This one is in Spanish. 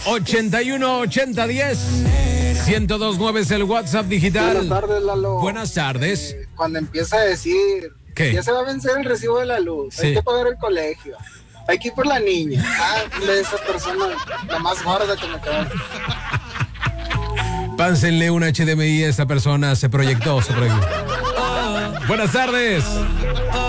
81 80 10 1029 es el WhatsApp digital. Buenas tardes, Lalo. Buenas tardes. Cuando empieza a decir, ¿qué? Ya se va a vencer el recibo de la luz, Sí. hay que pagar el colegio, hay que ir por la niña. De esa persona, la más gorda que me quedó. Pánsenle un HDMI a esta persona, se proyectó. Buenas tardes.